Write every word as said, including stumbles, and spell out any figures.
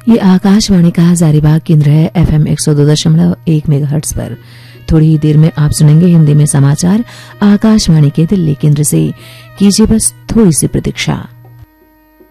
ये आकाशवाणी का हजारीबाग केंद्र है। एफएम एक सौ दो दशमलव एक मेगाहर्ट्ज पर थोड़ी ही देर में आप सुनेंगे हिंदी में समाचार आकाशवाणी के दिल्ली केंद्र से। कीजिए बस थोड़ी सी प्रतीक्षा।